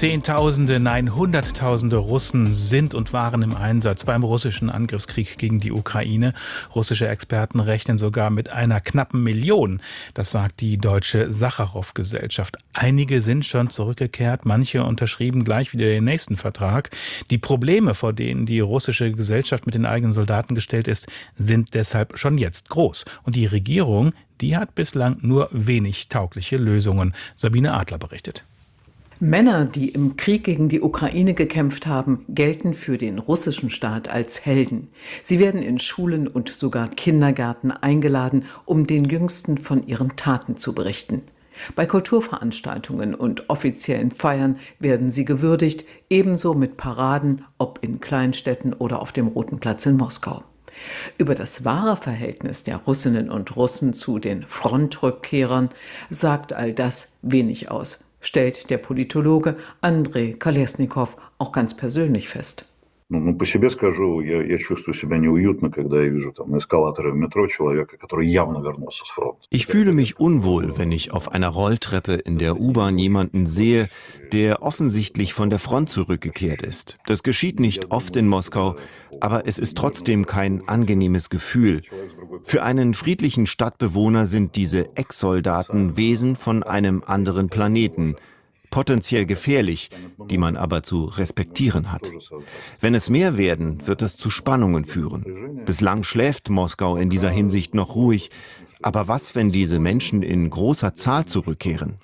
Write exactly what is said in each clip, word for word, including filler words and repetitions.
Zehntausende, nein, Hunderttausende Russen sind und waren im Einsatz beim russischen Angriffskrieg gegen die Ukraine. Russische Experten rechnen sogar mit einer knappen Million. Das sagt die Deutsche Sacharow-Gesellschaft. Einige sind schon zurückgekehrt, manche unterschrieben gleich wieder den nächsten Vertrag. Die Probleme, vor denen die russische Gesellschaft mit den eigenen Soldaten gestellt ist, sind deshalb schon jetzt groß. Und die Regierung, die hat bislang nur wenig taugliche Lösungen. Sabine Adler berichtet. Männer, die im Krieg gegen die Ukraine gekämpft haben, gelten für den russischen Staat als Helden. Sie werden in Schulen und sogar Kindergärten eingeladen, um den Jüngsten von ihren Taten zu berichten. Bei Kulturveranstaltungen und offiziellen Feiern werden sie gewürdigt, ebenso mit Paraden, ob in Kleinstädten oder auf dem Roten Platz in Moskau. Über das wahre Verhältnis der Russinnen und Russen zu den Frontrückkehrern sagt all das wenig aus, stellt der Politologe Andrei Kolesnikow auch ganz persönlich fest. по себе скажу, я, я чувствую себя неуютно, когда я вижу там на эскалаторе в метро человека, который явно вернулся с фронта. Ich fühle mich unwohl, wenn ich auf einer Rolltreppe in der U-Bahn jemanden sehe, der offensichtlich von der Front zurückgekehrt ist. Das geschieht nicht oft in Moskau, aber es ist trotzdem kein angenehmes Gefühl. Für einen friedlichen Stadtbewohner sind diese Ex-Soldaten Wesen von einem anderen Planeten. Potenziell gefährlich, die man aber zu respektieren hat. Wenn es mehr werden, wird das zu Spannungen führen. Bislang schläft Moskau in dieser Hinsicht noch ruhig. Aber was, wenn diese Menschen in großer Zahl zurückkehren?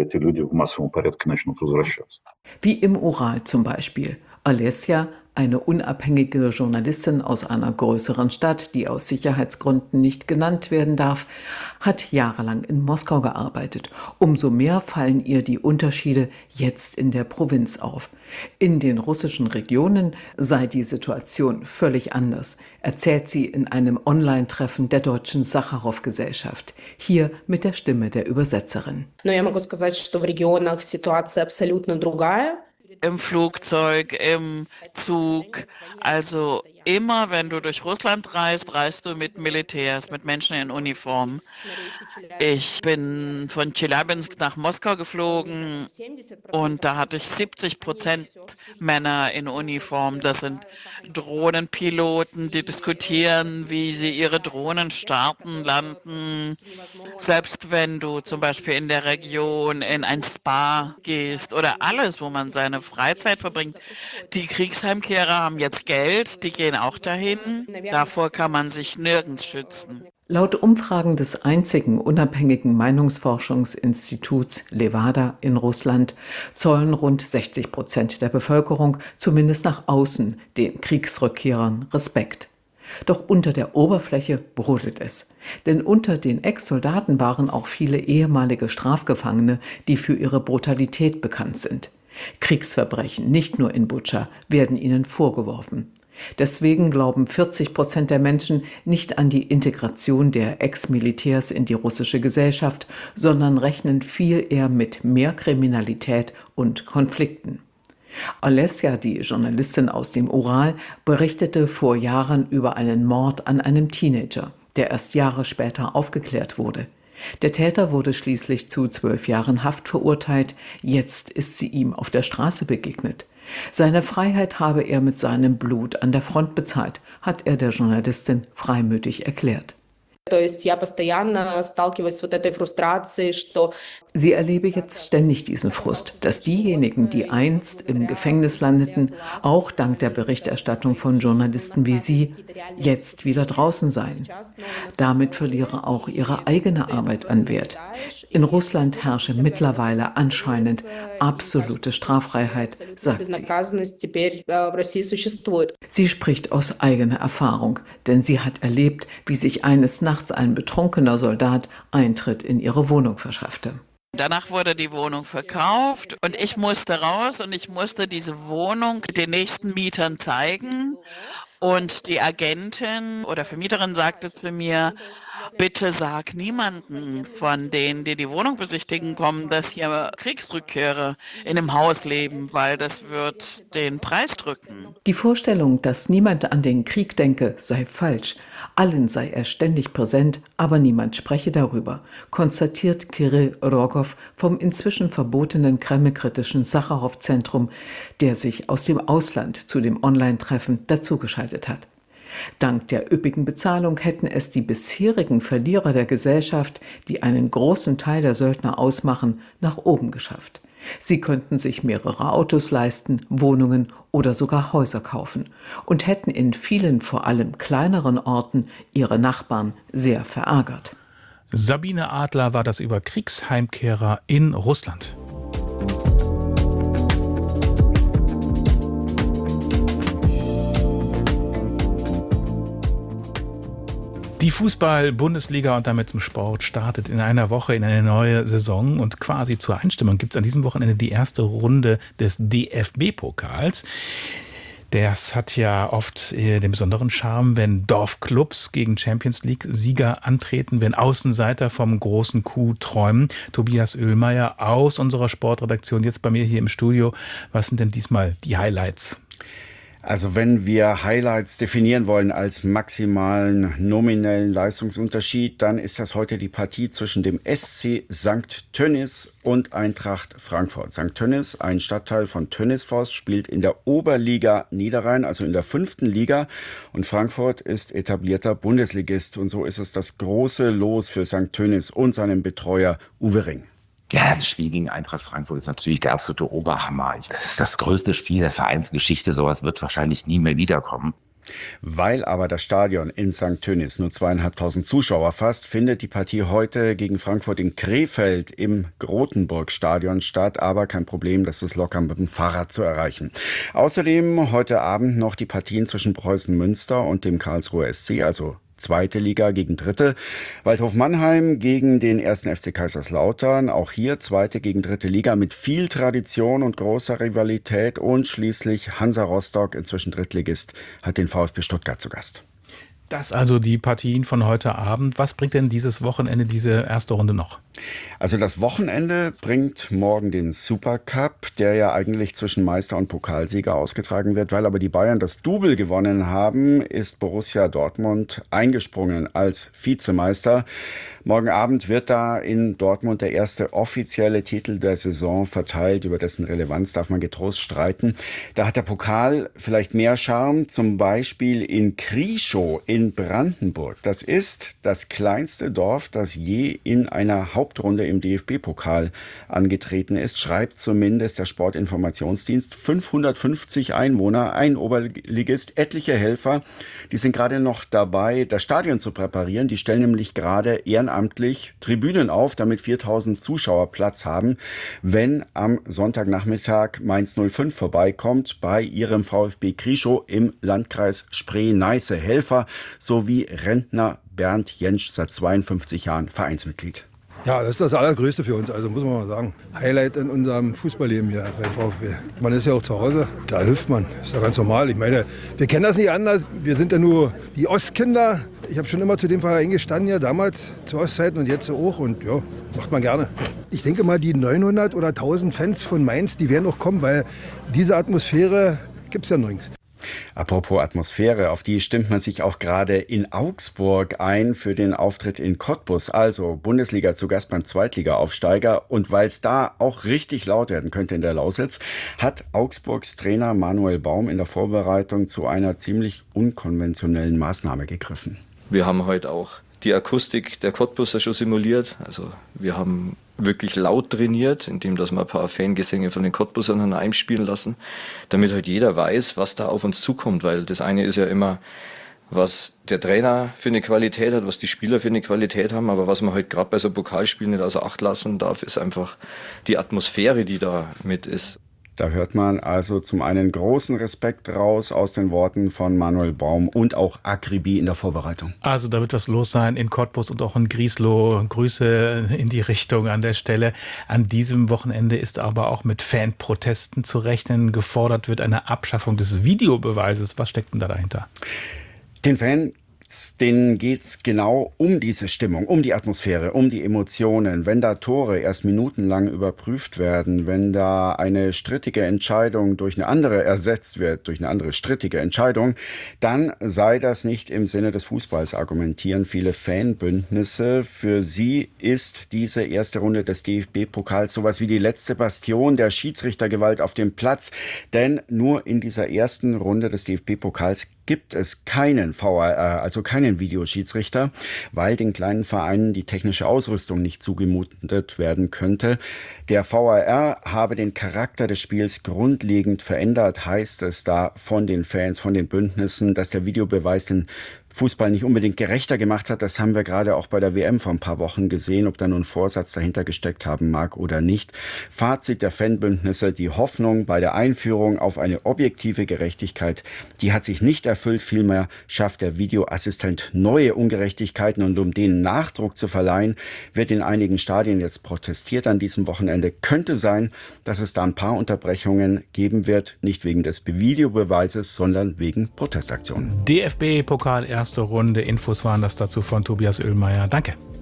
Wie im Ural zum Beispiel. Olesja, eine unabhängige Journalistin aus einer größeren Stadt, die aus Sicherheitsgründen nicht genannt werden darf, hat jahrelang in Moskau gearbeitet. Umso mehr fallen ihr die Unterschiede jetzt in der Provinz auf. In den russischen Regionen sei die Situation völlig anders, erzählt sie in einem Online-Treffen der Deutschen Sacharow-Gesellschaft. Hier mit der Stimme der Übersetzerin. Но я могу сказать, что в регионах ситуация абсолютно другая. Im Flugzeug, im Zug, also immer, wenn du durch Russland reist, reist du mit Militärs, mit Menschen in Uniform. Ich bin von Tscheljabinsk nach Moskau geflogen und da hatte ich siebzig Prozent Männer in Uniform. Das sind Drohnenpiloten, die diskutieren, wie sie ihre Drohnen starten, landen. Selbst wenn du zum Beispiel in der Region in ein Spa gehst oder alles, wo man seine Freizeit verbringt. Die Kriegsheimkehrer haben jetzt Geld, die gehen auch dahin. Davor kann man sich nirgends schützen. Laut Umfragen des einzigen unabhängigen Meinungsforschungsinstituts Levada in Russland zollen rund sechzig Prozent der Bevölkerung zumindest nach außen den Kriegsrückkehrern Respekt. Doch unter der Oberfläche brodelt es. Denn unter den Ex-Soldaten waren auch viele ehemalige Strafgefangene, die für ihre Brutalität bekannt sind. Kriegsverbrechen, nicht nur in Butscha, werden ihnen vorgeworfen. Deswegen glauben vierzig Prozent der Menschen nicht an die Integration der Ex-Militärs in die russische Gesellschaft, sondern rechnen viel eher mit mehr Kriminalität und Konflikten. Olesja, die Journalistin aus dem Ural, berichtete vor Jahren über einen Mord an einem Teenager, der erst Jahre später aufgeklärt wurde. Der Täter wurde schließlich zu zwölf Jahren Haft verurteilt. Jetzt ist sie ihm auf der Straße begegnet. Seine Freiheit habe er mit seinem Blut an der Front bezahlt, hat er der Journalistin freimütig erklärt. Sie erlebe jetzt ständig diesen Frust, dass diejenigen, die einst im Gefängnis landeten, auch dank der Berichterstattung von Journalisten wie Sie, jetzt wieder draußen seien. Damit verliere auch ihre eigene Arbeit an Wert. In Russland herrsche mittlerweile anscheinend absolute Straffreiheit, sagt sie. Sie spricht aus eigener Erfahrung, denn sie hat erlebt, wie sich eines Nachts ein betrunkener Soldat Eintritt in ihre Wohnung verschaffte. Danach wurde die Wohnung verkauft und ich musste raus und ich musste diese Wohnung den nächsten Mietern zeigen. Und die Agentin oder Vermieterin sagte zu mir, bitte sag niemanden von denen, die die Wohnung besichtigen kommen, dass hier Kriegsrückkehrer in dem Haus leben, weil das wird den Preis drücken. Die Vorstellung, dass niemand an den Krieg denke, sei falsch. Allen sei er ständig präsent, aber niemand spreche darüber, konstatiert Kirill Rogow vom inzwischen verbotenen kremlkritischen Sacharow-Zentrum, der sich aus dem Ausland zu dem Online-Treffen dazugeschaltet hat. Dank der üppigen Bezahlung hätten es die bisherigen Verlierer der Gesellschaft, die einen großen Teil der Söldner ausmachen, nach oben geschafft. Sie könnten sich mehrere Autos leisten, Wohnungen oder sogar Häuser kaufen und hätten in vielen, vor allem kleineren Orten, ihre Nachbarn sehr verärgert. Sabine Adler war das über Kriegsheimkehrer in Russland. Die Fußball-Bundesliga und damit zum Sport startet in einer Woche in eine neue Saison und quasi zur Einstimmung gibt es an diesem Wochenende die erste Runde des D F B-Pokals. Das hat ja oft äh, den besonderen Charme, wenn Dorfclubs gegen Champions-League-Sieger antreten, wenn Außenseiter vom großen Coup träumen. Tobias Oehlmeier aus unserer Sportredaktion, jetzt bei mir hier im Studio. Was sind denn diesmal die Highlights? Also wenn wir Highlights definieren wollen als maximalen nominellen Leistungsunterschied, dann ist das heute die Partie zwischen dem S C Sankt Tönnies und Eintracht Frankfurt. Sankt Tönnies, ein Stadtteil von Tönnisfors, spielt in der Oberliga Niederrhein, also in der fünften Liga. Und Frankfurt ist etablierter Bundesligist. Und so ist es das große Los für Sankt Tönnies und seinen Betreuer Uwe Ring. Ja, das Spiel gegen Eintracht Frankfurt ist natürlich der absolute Oberhammer. Das ist das größte Spiel der Vereinsgeschichte. Sowas wird wahrscheinlich nie mehr wiederkommen. Weil aber das Stadion in Sankt Tönnies nur zweieinhalbtausend Zuschauer fasst, findet die Partie heute gegen Frankfurt in Krefeld im Grotenburg-Stadion statt. Aber kein Problem, das ist locker mit dem Fahrrad zu erreichen. Außerdem heute Abend noch die Partien zwischen Preußen Münster und dem Karlsruher S C, also zweite Liga gegen dritte. Waldhof Mannheim gegen den ersten F C Kaiserslautern. Auch hier zweite gegen dritte Liga mit viel Tradition und großer Rivalität. Und schließlich Hansa Rostock, inzwischen Drittligist, hat den VfB Stuttgart zu Gast. Das also die Partien von heute Abend. Was bringt denn dieses Wochenende, diese erste Runde noch? Also das Wochenende bringt morgen den Supercup, der ja eigentlich zwischen Meister und Pokalsieger ausgetragen wird. Weil aber die Bayern das Double gewonnen haben, ist Borussia Dortmund eingesprungen als Vizemeister. Morgen Abend wird da in Dortmund der erste offizielle Titel der Saison verteilt. Über dessen Relevanz darf man getrost streiten. Da hat der Pokal vielleicht mehr Charme, zum Beispiel in Krieschow in Brandenburg. Das ist das kleinste Dorf, das je in einer Hauptrunde im D F B-Pokal angetreten ist, schreibt zumindest der Sportinformationsdienst. fünfhundertfünfzig Einwohner, ein Oberligist, etliche Helfer. Die sind gerade noch dabei, das Stadion zu präparieren. Die stellen nämlich gerade ehrenamtlich Tribünen auf, damit viertausend Zuschauer Platz haben, wenn am Sonntagnachmittag Mainz null fünf vorbeikommt bei ihrem VfB Krieschow im Landkreis Spree-Neiße. Helfer sowie Rentner Bernd Jentsch, seit zweiundfünfzig Jahren Vereinsmitglied. Ja, das ist das Allergrößte für uns, also muss man mal sagen. Highlight in unserem Fußballleben hier beim VfB. Man ist ja auch zu Hause, da hilft man, ist ja ganz normal. Ich meine, wir kennen das nicht anders, wir sind ja nur die Ostkinder. Ich habe schon immer zu dem Verein gestanden, ja, damals zu Ostzeiten und jetzt auch und ja, macht man gerne. Ich denke mal, die neunhundert oder tausend Fans von Mainz, die werden auch kommen, weil diese Atmosphäre gibt es ja nirgends. Apropos Atmosphäre, auf die stimmt man sich auch gerade in Augsburg ein für den Auftritt in Cottbus, also Bundesliga zu Gast beim Zweitliga-Aufsteiger. Und weil es da auch richtig laut werden könnte in der Lausitz, hat Augsburgs Trainer Manuel Baum in der Vorbereitung zu einer ziemlich unkonventionellen Maßnahme gegriffen. Wir haben heute auch die Akustik der Cottbuser schon simuliert. Also wir haben wirklich laut trainiert, indem dass wir ein paar Fangesänge von den Cottbusern einspielen lassen, damit halt jeder weiß, was da auf uns zukommt. Weil das eine ist ja immer, was der Trainer für eine Qualität hat, was die Spieler für eine Qualität haben, aber was man halt gerade bei so Pokalspielen nicht außer Acht lassen darf, ist einfach die Atmosphäre, die da mit ist. Da hört man also zum einen großen Respekt raus aus den Worten von Manuel Baum und auch Akribie in der Vorbereitung. Also da wird was los sein in Cottbus und auch in Griesloh. Grüße in die Richtung an der Stelle. An diesem Wochenende ist aber auch mit Fanprotesten zu rechnen. Gefordert wird eine Abschaffung des Videobeweises. Was steckt denn da dahinter? Den Fan denen geht es genau um diese Stimmung, um die Atmosphäre, um die Emotionen. Wenn da Tore erst minutenlang überprüft werden, wenn da eine strittige Entscheidung durch eine andere ersetzt wird, durch eine andere strittige Entscheidung, dann sei das nicht im Sinne des Fußballs, argumentieren viele Fanbündnisse. Für sie ist diese erste Runde des D F B-Pokals sowas wie die letzte Bastion der Schiedsrichtergewalt auf dem Platz. Denn nur in dieser ersten Runde des D F B-Pokals gibt es keinen V A R, also keinen Videoschiedsrichter, weil den kleinen Vereinen die technische Ausrüstung nicht zugemutet werden könnte. Der V A R habe den Charakter des Spiels grundlegend verändert, heißt es da von den Fans, von den Bündnissen, dass der Videobeweis den Fußball nicht unbedingt gerechter gemacht hat. Das haben wir gerade auch bei der W M vor ein paar Wochen gesehen, ob da nun Vorsatz dahinter gesteckt haben mag oder nicht. Fazit der Fanbündnisse: Die Hoffnung bei der Einführung auf eine objektive Gerechtigkeit, die hat sich nicht erfüllt. Vielmehr schafft der Videoassistent neue Ungerechtigkeiten, und um denen Nachdruck zu verleihen, wird in einigen Stadien jetzt protestiert an diesem Wochenende. Könnte sein, dass es da ein paar Unterbrechungen geben wird, nicht wegen des Videobeweises, sondern wegen Protestaktionen. D F B-Pokal erste Runde. Infos waren das dazu von Tobias Oehlmeier. Danke.